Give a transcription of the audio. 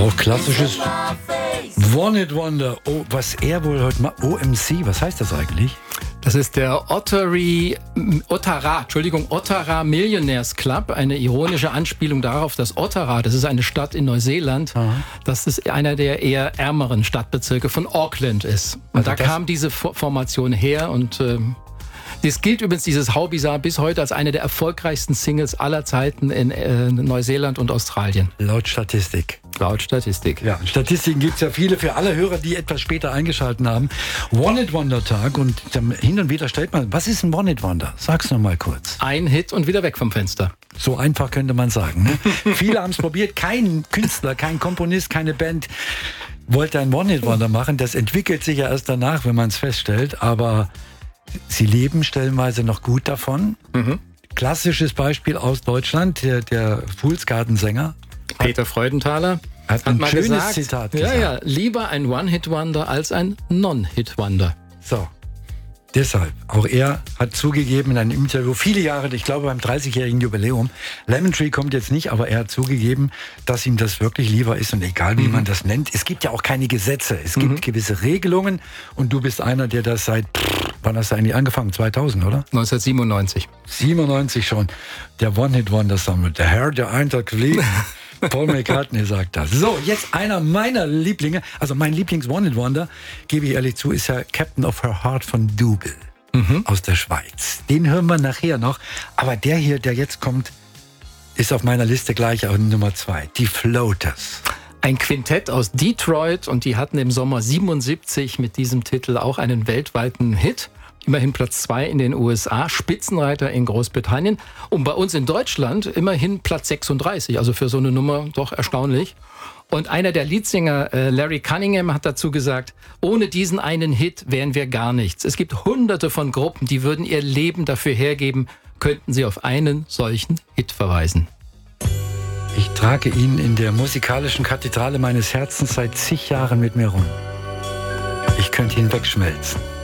Auch klassisches One Hit Wonder. Oh, was er wohl heute macht. OMC, was heißt das eigentlich? Das ist der Ottara Millionaires Club, eine ironische Anspielung darauf, dass Ottara, das ist eine Stadt in Neuseeland, dass es einer der eher ärmeren Stadtbezirke von Auckland ist. Und also da kam diese Formation her und das gilt übrigens, dieses How Bizarre, bis heute als eine der erfolgreichsten Singles aller Zeiten in Neuseeland und Australien. Laut Statistik. Laut Statistik. Ja, Statistiken gibt es ja viele für alle Hörer, die etwas später eingeschaltet haben. One-Hit-Wonder-Tag und hin und wieder stellt man, was ist ein One-Hit-Wonder? Sag's noch mal kurz. Ein Hit und wieder weg vom Fenster. So einfach könnte man sagen. Ne? Viele haben es probiert, kein Künstler, kein Komponist, keine Band wollte ein One-Hit-Wonder machen. Das entwickelt sich ja erst danach, wenn man es feststellt, aber sie leben stellenweise noch gut davon. Klassisches Beispiel aus Deutschland, der Fuhlsgarten-Sänger Peter Freudenthaler hat ein mal schönes gesagt, Zitat gesagt. Ja, lieber ein One-Hit-Wonder als ein Non-Hit-Wonder. So, deshalb, auch er hat zugegeben in einem Interview, viele Jahre, ich glaube beim 30-jährigen Jubiläum, Lemon Tree kommt jetzt nicht, aber er hat zugegeben, dass ihm das wirklich lieber ist und egal wie man das nennt, es gibt ja auch keine Gesetze, es gibt gewisse Regelungen und du bist einer, der das seit, wann hast du eigentlich angefangen? 2000, oder? 1997. 97 schon. Der One-Hit-Wonder-Song, der Herr, der Eintracht fliegt. Paul McCartney sagt das. So, jetzt einer meiner Lieblinge, also mein Lieblings-One-Hit-Wonder, gebe ich ehrlich zu, ist ja Captain of Her Heart von Dougal aus der Schweiz. Den hören wir nachher noch. Aber der hier, der jetzt kommt, ist auf meiner Liste gleich auf Nummer 2. Die Floaters. Ein Quintett aus Detroit und die hatten im Sommer 77 mit diesem Titel auch einen weltweiten Hit. Immerhin Platz 2 in den USA, Spitzenreiter in Großbritannien und bei uns in Deutschland immerhin Platz 36, also für so eine Nummer doch erstaunlich. Und einer der Leadsänger, Larry Cunningham, hat dazu gesagt, ohne diesen einen Hit wären wir gar nichts. Es gibt hunderte von Gruppen, die würden ihr Leben dafür hergeben, könnten sie auf einen solchen Hit verweisen. Ich trage ihn in der musikalischen Kathedrale meines Herzens seit zig Jahren mit mir rum. Ich könnte ihn wegschmelzen.